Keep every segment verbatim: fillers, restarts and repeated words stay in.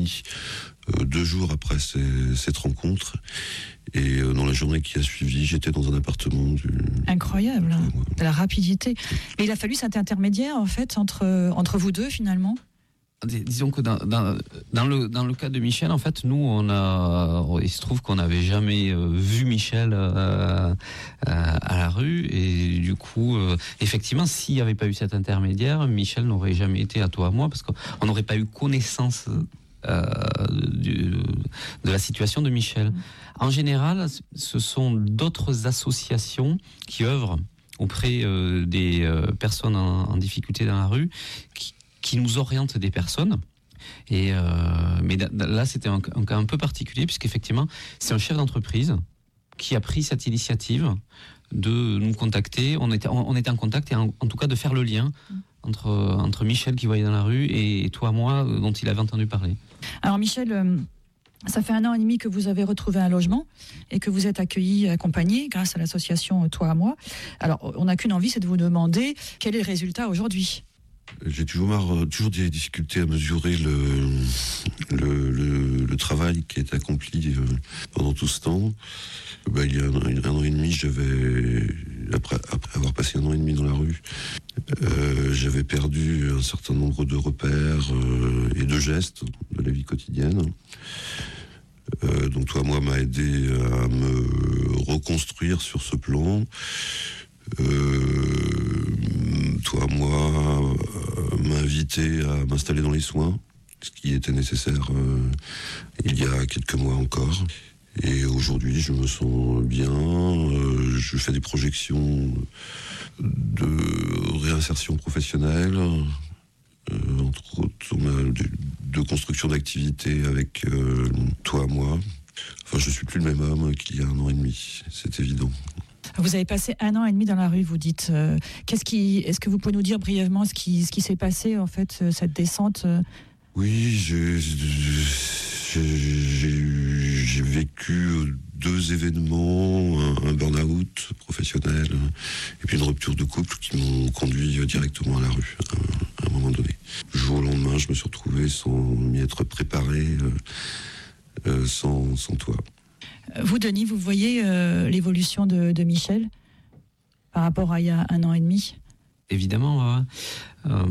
demi, euh, deux jours après ces, cette rencontre. Et euh, dans la journée qui a suivi, j'étais dans un appartement. Du, Incroyable, hein, de la rapidité. Mais il a fallu cet intermédiaire, en fait, entre, entre vous deux, finalement. Disons que dans, dans, dans, le, dans le cas de Michel, en fait, nous, on a, il se trouve qu'on n'avait jamais vu Michel euh, à la rue, et du coup, euh, effectivement, s'il n'y avait pas eu cet intermédiaire, Michel n'aurait jamais été à Toi à moi, parce qu'on n'aurait pas eu connaissance euh, du, de la situation de Michel. En général, ce sont d'autres associations qui œuvrent auprès euh, des euh, personnes en, en difficulté dans la rue, qui qui nous oriente des personnes. Et euh, mais là, c'était un, un cas un peu particulier, puisqu'effectivement, c'est un chef d'entreprise qui a pris cette initiative de nous contacter. On était, on était en contact, et en, en tout cas de faire le lien entre, entre Michel qui voyait dans la rue et, et Toi, moi, dont il avait entendu parler. Alors Michel, euh, ça fait un an et demi que vous avez retrouvé un logement et que vous êtes accueilli, accompagné grâce à l'association Toi à moi. Alors, on n'a qu'une envie, c'est de vous demander quel est le résultat aujourd'hui. J'ai toujours, marre, toujours des difficultés à mesurer le, le, le, le travail qui est accompli pendant tout ce temps. Ben, il y a un, un an et demi, j'avais, après, après avoir passé un an et demi dans la rue, euh, j'avais perdu un certain nombre de repères euh, et de gestes de la vie quotidienne. Euh, donc Toi, moi, m'a aidé à me reconstruire sur ce plan. Euh, Toi, moi, euh, m'a invité à m'installer dans les soins, ce qui était nécessaire euh, il y a quelques mois encore. Et aujourd'hui, je me sens bien. Euh, je fais des projections de réinsertion professionnelle, euh, entre autres, on a de, de construction d'activités avec euh, Toi, moi. Enfin, je suis plus le même homme qu'il y a un an et demi, c'est évident. Vous avez passé un an et demi dans la rue, vous dites. Euh, qu'est-ce qui, est-ce que vous pouvez nous dire brièvement ce qui, ce qui s'est passé, en fait, cette descente euh... Oui, j'ai, j'ai, j'ai, j'ai vécu deux événements, un, un burn-out professionnel et puis une rupture de couple qui m'ont conduit directement à la rue à, à un moment donné. Du jour au lendemain, je me suis retrouvé sans m'y être préparé, euh, euh, sans, sans Toi. Vous, Denis, vous voyez euh, l'évolution de, de Michel par rapport à il y a un an et demi ? Évidemment, ouais. euh,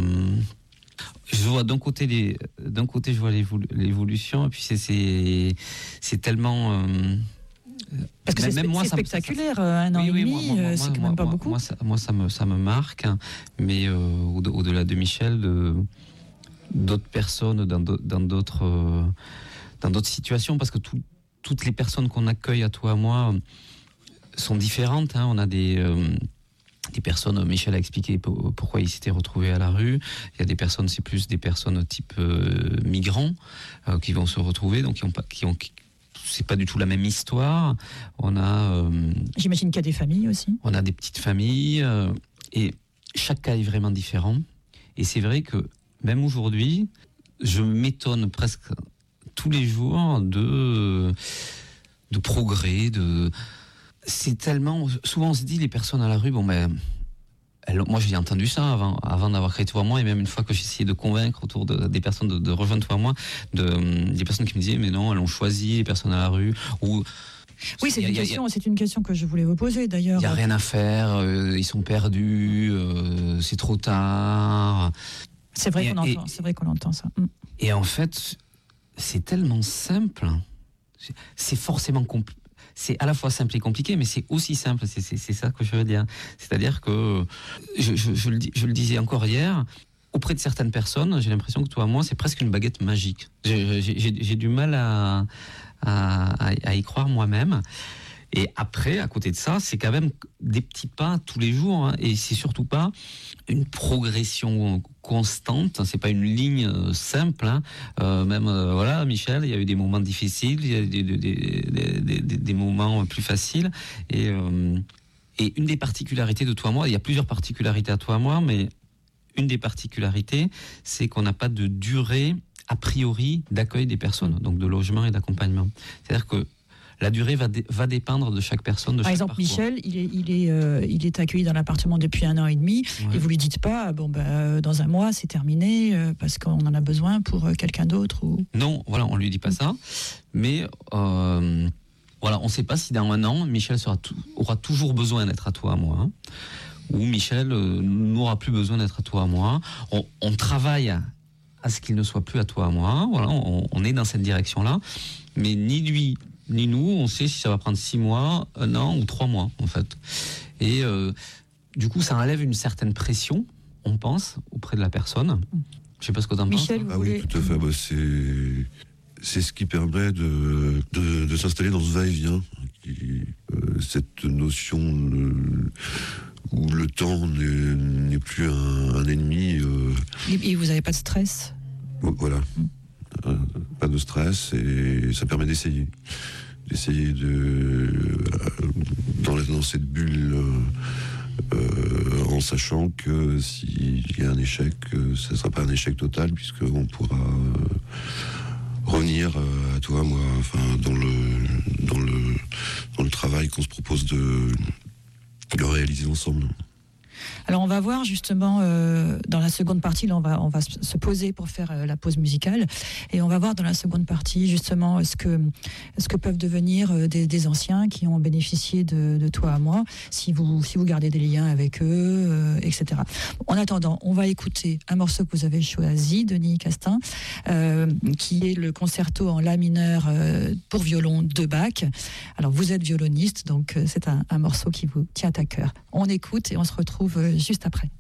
je vois d'un côté, les, d'un côté, je vois l'évolu- l'évolution, et puis c'est, c'est, c'est tellement... Euh, Parce que c'est, même moi, c'est spectaculaire, ça, ça, un an oui, et demi, oui, moi, moi, c'est moi, quand même moi, pas moi, beaucoup. Moi, ça, moi ça, me, ça me marque, mais euh, au, au-delà de Michel, de, d'autres personnes dans, dans, d'autres, euh, dans d'autres situations, parce que tout, toutes les personnes qu'on accueille à Toi à moi sont différentes. Hein. On a des, euh, des personnes, Michel a expliqué pourquoi il s'était retrouvé à la rue. Il y a des personnes, c'est plus des personnes type euh, migrants euh, qui vont se retrouver, donc qui ont pas, qui ont, qui, c'est pas du tout la même histoire. On a, euh, j'imagine qu'il y a des familles aussi. On a des petites familles euh, et chaque cas est vraiment différent. Et c'est vrai que même aujourd'hui, je m'étonne presque tous les jours de de progrès, de c'est tellement souvent on se dit les personnes à la rue, bon ben elles, moi j'ai entendu ça avant avant d'avoir créé Toi à moi, et même une fois que j'ai essayé de convaincre autour de, des personnes de, de rejoindre Toi à moi, de des personnes qui me disaient mais non, elles ont choisi les personnes à la rue, ou oui, c'est, a, une question, a, c'est une question que je voulais vous poser d'ailleurs. Il n'y a rien à faire, euh, ils sont perdus, euh, c'est trop tard. C'est vrai, et, qu'on et, entend, c'est vrai qu'on entend ça. Et en fait, c'est tellement simple, c'est forcément compliqué. C'est à la fois simple et compliqué, mais c'est aussi simple, c'est, c'est, c'est ça que je veux dire. C'est-à-dire que, je, je, je, le, je le disais encore hier, auprès de certaines personnes, j'ai l'impression que Toi à moi, c'est presque une baguette magique. J'ai, j'ai, j'ai du mal à, à, à y croire moi-même. Et après, à côté de ça, c'est quand même des petits pas tous les jours, hein, et c'est surtout pas une progression constante. C'est pas une ligne simple. Hein. Euh, même euh, voilà, Michel, il y a eu des moments difficiles, il y a eu des, des, des, des, des moments plus faciles. Et, euh, et une des particularités de Toi à moi, il y a plusieurs particularités à Toi à moi, mais une des particularités, c'est qu'on n'a pas de durée a priori d'accueil des personnes, donc de logement et d'accompagnement. C'est-à-dire que la durée va, dé, va dépendre de chaque personne, de Par chaque exemple, parcours. Michel, il est, il, est, euh, il est accueilli dans l'appartement depuis un an et demi, ouais. et vous lui dites pas, bon, bah, dans un mois, c'est terminé, euh, parce qu'on en a besoin pour euh, quelqu'un d'autre ou... Non, voilà, on lui dit pas ça, mais euh, voilà, on ne sait pas si dans un an, Michel sera tout, aura toujours besoin d'être à toi, à moi, hein, ou Michel euh, n'aura plus besoin d'être à toi, à moi. On, on travaille à ce qu'il ne soit plus à toi, à moi, voilà, on, on est dans cette direction-là, mais ni lui, ni nous, on sait si ça va prendre six mois, un an ou trois mois, en fait. Et euh, du coup, ça enlève une certaine pression, on pense, auprès de la personne. Je ne sais pas ce que tu en penses. Michel, vous ah voulez... oui, tout à fait. Bah, c'est, c'est ce qui permet de, de, de s'installer dans ce va-et-vient. Qui, euh, cette notion de, où le temps n'est, n'est plus un, un ennemi. Euh, et, et vous n'avez pas de stress? Voilà. Mm. Euh, pas de stress, et ça permet d'essayer. D'essayer de... Euh, dans, dans cette bulle... Euh, Euh, en sachant que s'il y a un échec, euh, ça ne sera pas un échec total, puisqu'on pourra euh, revenir euh, à toi, moi, enfin, dans le, dans le, dans le travail qu'on se propose de, de réaliser ensemble. Alors on va voir justement euh, dans la seconde partie, là on va, on va se poser pour faire euh, la pause musicale, et on va voir dans la seconde partie justement ce que, ce que peuvent devenir euh, des, des anciens qui ont bénéficié de, de toi à moi, si vous, si vous gardez des liens avec eux, euh, et cetera. En attendant, on va écouter un morceau que vous avez choisi, Denis Castin, euh, qui est le concerto en la mineur euh, pour violon de Bach. Alors vous êtes violoniste, donc euh, c'est un, un morceau qui vous tient à cœur. On écoute et on se retrouve juste après.